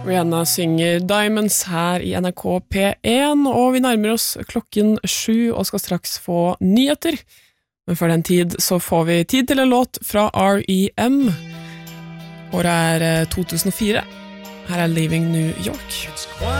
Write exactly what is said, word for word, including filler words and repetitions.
Rihanna synger Diamonds her i N R K P en, og vi nærmer oss klokken sju og skal straks få nyheter. Men før den tid så får vi tid til en låt fra R E M. Året er to tusen og fire. Her er Leaving New York.